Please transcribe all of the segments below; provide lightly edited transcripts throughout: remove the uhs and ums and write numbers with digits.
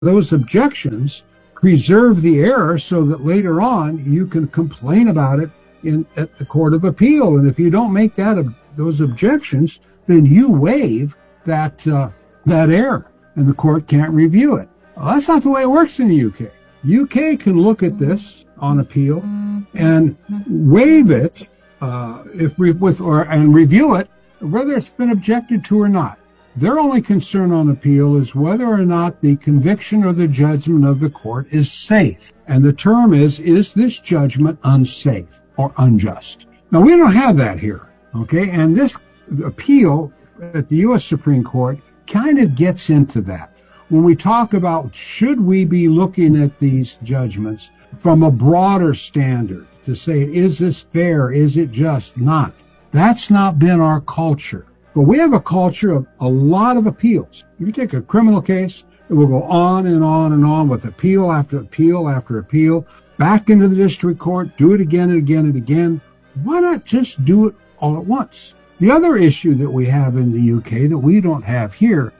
those objections preserve the error so that later on you can complain about it at the Court of Appeal. And if you don't make those objections, then you waive that error, and the court can't review it. Well, that's not the way it works in the UK. UK can look at this on appeal and waive it and review it, whether it's been objected to or not. Their only concern on appeal is whether or not the conviction or the judgment of the court is safe. And the term is this judgment unsafe or unjust? Now, we don't have that here, okay? And this appeal at the U.S. Supreme Court kind of gets into that. When we talk about should we be looking at these judgments from a broader standard to say, is this fair? Is it just? Not. That's not been our culture. But we have a culture of a lot of appeals. If you take a criminal case, it will go on and on and on with appeal after appeal after appeal, back into the district court, do it again and again and again. Why not just do it all at once? The other issue that we have in the UK that we don't have here,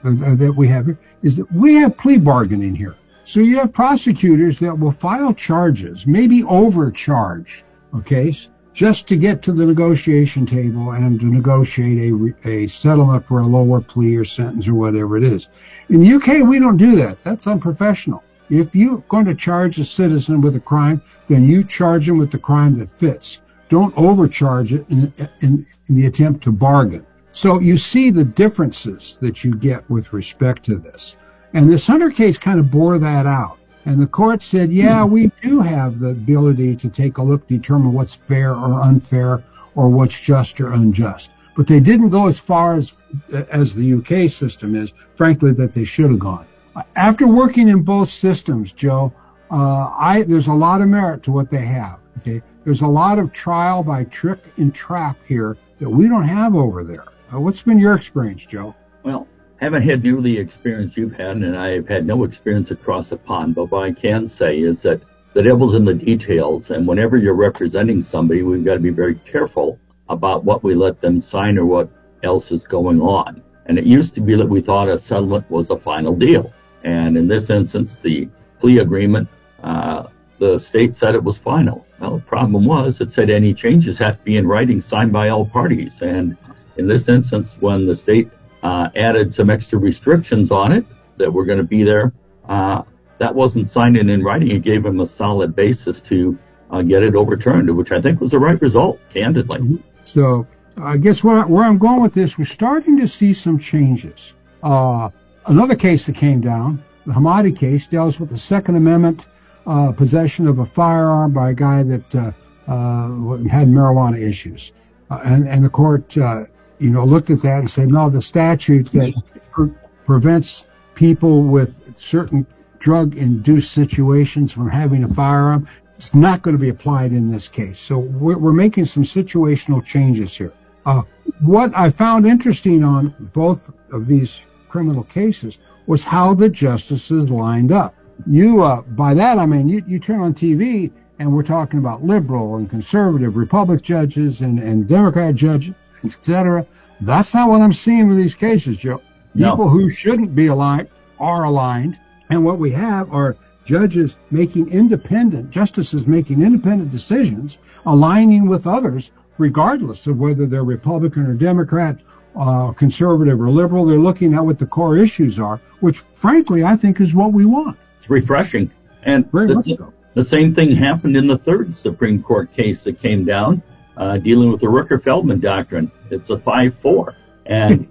is that we have plea bargaining here. So you have prosecutors that will file charges, maybe overcharge, okay, just to get to the negotiation table and to negotiate a settlement for a lower plea or sentence or whatever it is. In the UK, we don't do that. That's unprofessional. If you're going to charge a citizen with a crime, then you charge him with the crime that fits. Don't overcharge it in the attempt to bargain. So you see the differences that you get with respect to this. And this Hunter case kind of bore that out. And the court said, yeah, we do have the ability to take a look, determine what's fair or unfair or what's just or unjust. But they didn't go as far as the UK system is, frankly, that they should have gone. After working in both systems, Joe, there's a lot of merit to what they have. Okay, there's a lot of trial by trick and trap here that we don't have over there. What's been your experience, Joe? Well, haven't had nearly the experience you've had, and I've had no experience across the pond. But what I can say is that the devil's in the details, and whenever you're representing somebody, we've got to be very careful about what we let them sign or what else is going on. And it used to be that we thought a settlement was a final deal. And in this instance, the plea agreement, the state said it was final. Well, the problem was it said any changes have to be in writing, signed by all parties. And in this instance, when the state added some extra restrictions on it that were going to be there, that wasn't signed in writing. It gave them a solid basis to get it overturned, which I think was the right result, candidly. Mm-hmm. So I guess where I'm going with this, we're starting to see some changes. Another case that came down, the Hamadi case, deals with the Second Amendment possession of a firearm by a guy that had marijuana issues. And the court, looked at that and said, no, the statute that prevents people with certain drug-induced situations from having a firearm, it's not going to be applied in this case. So we're making some situational changes here. What I found interesting on both of these criminal cases was how the justices lined up. By that, I mean, you turn on TV and we're talking about liberal and conservative Republican judges and Democrat judges, etc. That's not what I'm seeing with these cases, Joe. No. People who shouldn't be aligned are aligned. And what we have are justices making independent decisions, aligning with others, regardless of whether they're Republican or Democrat, conservative or liberal. They're looking at what the core issues are, which, frankly, I think is what we want. It's refreshing. And the same thing happened in the third Supreme Court case that came down, dealing with the Rooker-Feldman doctrine. It's a 5-4. And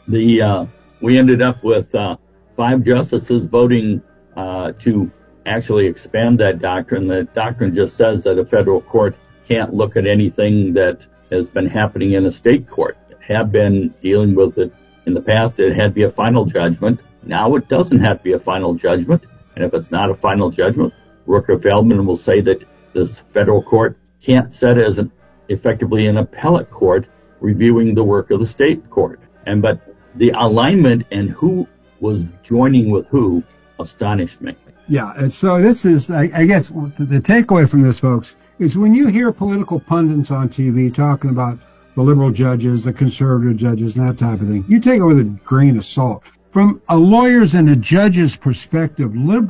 we ended up with 5 justices voting to actually expand that doctrine. The doctrine just says that a federal court can't look at anything that has been happening in a state court. It had been dealing with it in the past. It had to be a final judgment. Now it doesn't have to be a final judgment. And if it's not a final judgment, Rooker-Feldman will say that this federal court can't set as effectively an appellate court reviewing the work of the state court. But the alignment and who was joining with who astonished me. Yeah, and so this is, I guess, the takeaway from this, folks, is when you hear political pundits on TV talking about the liberal judges, the conservative judges, and that type of thing, you take it with a grain of salt. from a lawyer's and a judge's perspective, liberal